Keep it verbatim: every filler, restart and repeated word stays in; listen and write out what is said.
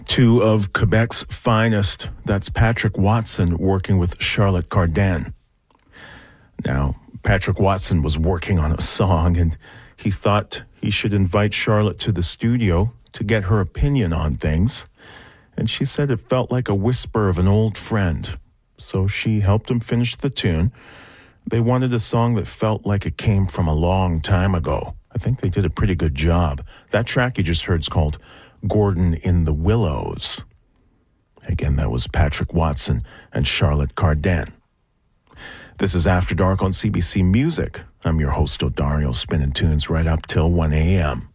Two of Quebec's finest. That's Patrick Watson working with Charlotte Cardin. Now, Patrick Watson was working on a song, and he thought he should invite Charlotte to the studio to get her opinion on things. And she said it felt like a whisper of an old friend. So she helped him finish the tune. They wanted a song that felt like it came from a long time ago. I think they did a pretty good job. That track you just heard is called Gordon in the Willows. Again, that was Patrick Watson and Charlotte Cardin. This is After Dark on C B C Music. I'm your host, Odario, spinning tunes right up till one a.m.